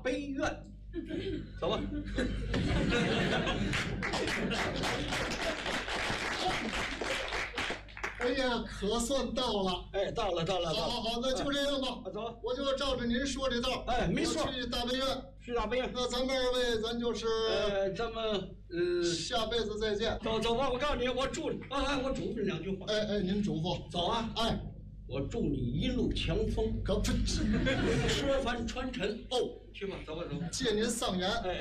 悲院，走吧。 哎呀，可算到了！ 哎，到了。 好，那就这样吧。 走， 我就照着您说的道。 哎，没错。 去大悲院。 去大悲院。 那咱们二位，咱就是。 咱们下辈子再见。 走吧，我告诉你，我祝你，我嘱咐你2句话。 哎，您嘱咐。 走啊！ 哎， 我祝你一路强风， 可不， 车帆传尘。哦，去吧，走吧。 借您上言。 哎。